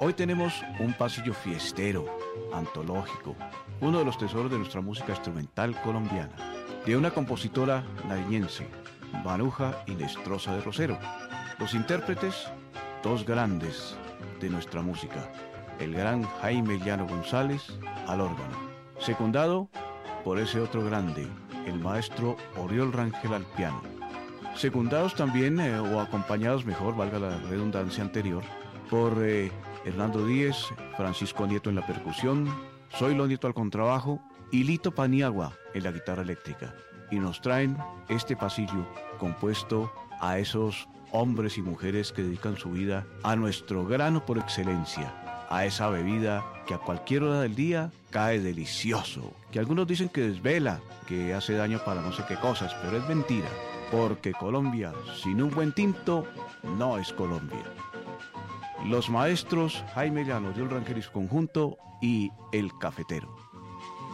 Hoy tenemos un pasillo fiestero, antológico, uno de los tesoros de nuestra música instrumental colombiana, de una compositora nariñense, Maruja Inestrosa de Rosero. Los intérpretes, dos grandes de nuestra música, el gran Jaime Llano González al órgano, secundado por ese otro grande, el maestro Oriol Rangel al piano. Secundados también, o acompañados mejor, valga la redundancia anterior, por Hernando Díez, Francisco Nieto en la percusión, Zoilo Nieto al contrabajo y Lito Paniagua en la guitarra eléctrica. Y nos traen este pasillo compuesto a esos hombres y mujeres que dedican su vida a nuestro grano por excelencia, a esa bebida que a cualquier hora del día cae delicioso, que algunos dicen que desvela, que hace daño para no sé qué cosas, pero es mentira, porque Colombia sin un buen tinto no es Colombia. Los maestros Jaime Llano, Oriol Rangel y su conjunto y El Cafetero.